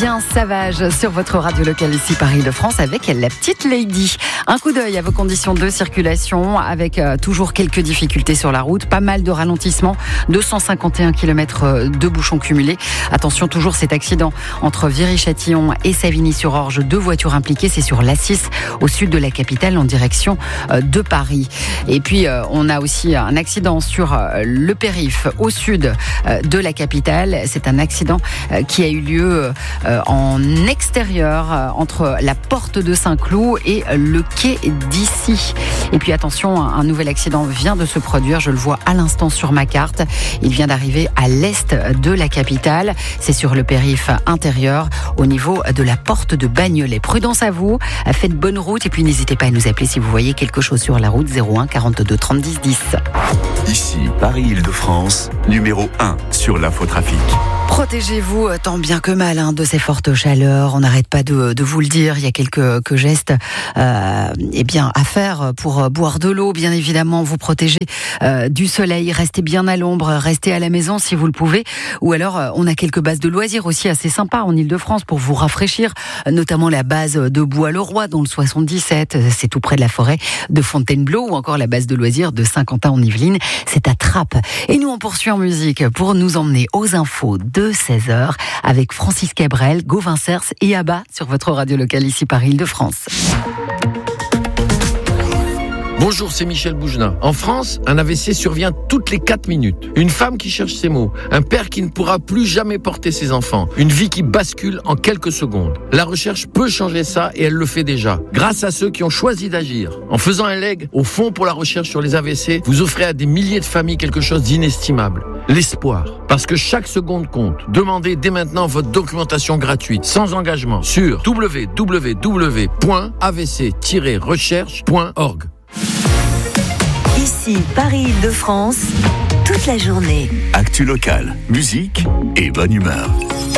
Fabien Savage sur votre radio locale ici Paris-de-France avec la petite Lady. Un coup d'œil à vos conditions de circulation avec toujours quelques difficultés sur la route, pas mal de ralentissements, 251 km de bouchons cumulés. Attention, toujours cet accident entre Viry-Châtillon et Savigny-sur-Orge, 2 voitures impliquées, c'est sur l'A6 au sud de la capitale en direction de Paris. Et puis on a aussi un accident sur le périph' au sud de la capitale. C'est un accident qui a eu lieu en extérieur entre la porte de Saint-Cloud et le quai d'Issy. Et puis attention, un nouvel accident vient de se produire, je le vois à l'instant sur ma carte. Il vient d'arriver à l'est de la capitale, c'est sur le périph' intérieur au niveau de la porte de Bagnolet. Prudence à vous, faites bonne route et puis n'hésitez pas à nous appeler si vous voyez quelque chose sur la route, 01 42 30 10 10. Ici, Paris-Île-de-France, numéro 1 sur l'infotrafic. Protégez-vous tant bien que mal de ces fortes chaleurs. On n'arrête pas de vous le dire. Il y a quelques gestes à faire pour boire de l'eau. Bien évidemment, vous protéger du soleil. Restez bien à l'ombre. Restez à la maison si vous le pouvez. Ou alors, on a quelques bases de loisirs aussi assez sympas en Île-de-France pour vous rafraîchir. Notamment la base de Bois-le-Roi dans le 77. C'est tout près de la forêt de Fontainebleau. Ou encore la base de loisirs de Saint-Quentin en Yvelines. C'est à Trappes. Et nous, on poursuit en musique pour nous emmener aux infos de 16h avec Francis Cabrel, Gauvin Cers et Abba sur votre radio locale ici Paris-Île-de-France. Bonjour, c'est Michel Bougenin. En France, un AVC survient toutes les 4 minutes. Une femme qui cherche ses mots, un père qui ne pourra plus jamais porter ses enfants, une vie qui bascule en quelques secondes. La recherche peut changer ça et elle le fait déjà. Grâce à ceux qui ont choisi d'agir. En faisant un leg au Fonds pour la recherche sur les AVC, vous offrez à des milliers de familles quelque chose d'inestimable. L'espoir. Parce que chaque seconde compte. Demandez dès maintenant votre documentation gratuite, sans engagement, sur www.avc-recherche.org. Ici, Paris-Île-de-France, toute la journée. Actu locale, musique et bonne humeur.